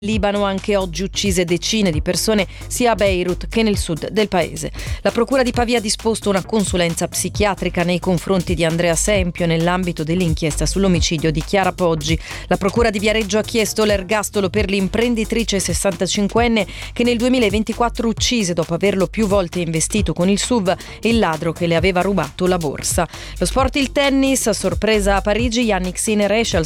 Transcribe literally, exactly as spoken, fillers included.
Libano, anche oggi uccise decine di persone sia a Beirut che nel sud del paese. La procura di Pavia ha disposto una consulenza psichiatrica nei confronti di Andrea Sempio nell'ambito dell'inchiesta sull'omicidio di Chiara Poggi. La procura di Viareggio ha chiesto l'ergastolo per l'imprenditrice sessantacinquenne che nel duemilaventiquattro uccise, dopo averlo più volte investito con il S U V, il ladro che le aveva rubato la borsa. Lo sport, il tennis, a sorpresa a Parigi, Jannik Sinner esce al